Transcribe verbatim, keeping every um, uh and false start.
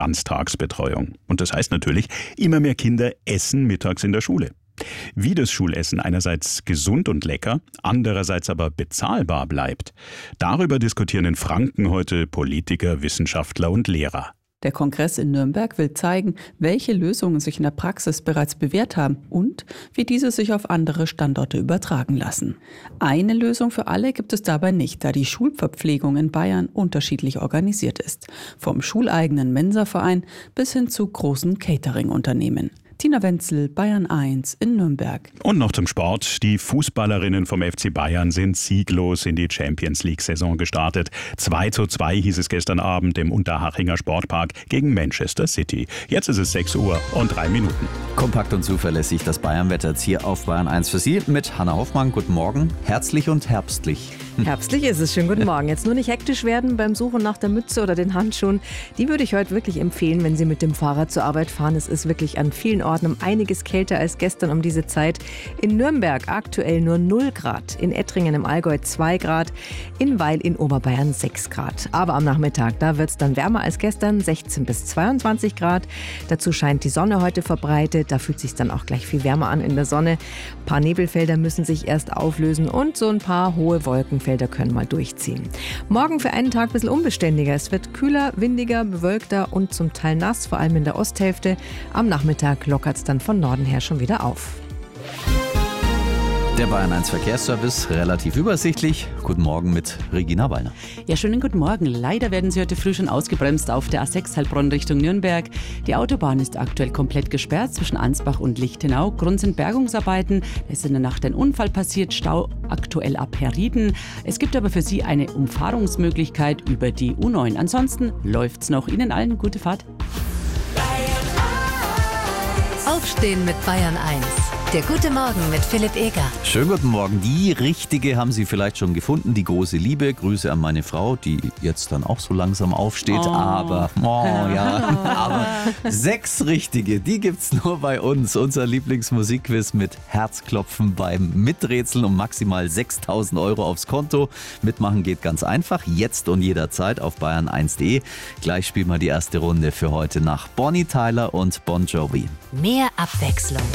Ganztagsbetreuung. Und das heißt natürlich, immer mehr Kinder essen mittags in der Schule. Wie das Schulessen einerseits gesund und lecker, andererseits aber bezahlbar bleibt, darüber diskutieren in Franken heute Politiker, Wissenschaftler und Lehrer. Der Kongress in Nürnberg will zeigen, welche Lösungen sich in der Praxis bereits bewährt haben und wie diese sich auf andere Standorte übertragen lassen. Eine Lösung für alle gibt es dabei nicht, da die Schulverpflegung in Bayern unterschiedlich organisiert ist. Vom schuleigenen Mensaverein bis hin zu großen Catering-Unternehmen. Tina Wenzel, Bayern eins in Nürnberg. Und noch zum Sport. Die Fußballerinnen vom F C Bayern sind sieglos in die Champions-League-Saison gestartet. zwei zu zwei hieß es gestern Abend im Unterhachinger Sportpark gegen Manchester City. Jetzt ist es sechs Uhr und drei Minuten. Kompakt und zuverlässig das Bayernwetter jetzt hier auf Bayern eins für Sie mit Hanna Hoffmann. Guten Morgen. Herzlich und herbstlich. Herbstlich ist es. Schönen guten Morgen. Jetzt nur nicht hektisch werden beim Suchen nach der Mütze oder den Handschuhen. Die würde ich heute wirklich empfehlen, wenn Sie mit dem Fahrrad zur Arbeit fahren. Es ist wirklich an vielen Orten um einiges kälter als gestern um diese Zeit. In Nürnberg aktuell nur null Grad, in Ettringen im Allgäu zwei Grad, in Weil in Oberbayern sechs Grad. Aber am Nachmittag, da wird es dann wärmer als gestern, sechzehn bis zweiundzwanzig Grad. Dazu scheint die Sonne heute verbreitet, da fühlt es sich dann auch gleich viel wärmer an in der Sonne. Ein paar Nebelfelder müssen sich erst auflösen und so ein paar hohe Wolkenfelder können mal durchziehen. Morgen für einen Tag ein bisschen unbeständiger. Es wird kühler, windiger, bewölkter und zum Teil nass, vor allem in der Osthälfte. Am Nachmittag lockert es dann von Norden her schon wieder auf. Der Bayern eins Verkehrsservice, relativ übersichtlich. Guten Morgen mit Regina Wallner. Ja, schönen guten Morgen. Leider werden Sie heute früh schon ausgebremst auf der A sechs Heilbronn Richtung Nürnberg. Die Autobahn ist aktuell komplett gesperrt zwischen Ansbach und Lichtenau. Grund sind Bergungsarbeiten. Da ist in der Nacht ein Unfall passiert. Stau aktuell ab Herrieden. Es gibt aber für Sie eine Umfahrungsmöglichkeit über die U neun. Ansonsten läuft's noch. Ihnen allen gute Fahrt. Aufstehen mit Bayern eins. Der gute Morgen mit Philipp Eger. Schönen guten Morgen. Die richtige haben Sie vielleicht schon gefunden, die große Liebe. Grüße an meine Frau, die jetzt dann auch so langsam aufsteht. Oh. Aber, oh ja, aber sechs richtige, die gibt's nur bei uns. Unser Lieblingsmusikquiz mit Herzklopfen beim Miträtseln um maximal sechstausend Euro aufs Konto. Mitmachen geht ganz einfach, jetzt und jederzeit auf bayern eins punkt de. Gleich spielen wir die erste Runde für heute nach Bonnie Tyler und Bon Jovi. Mehr Abwechslung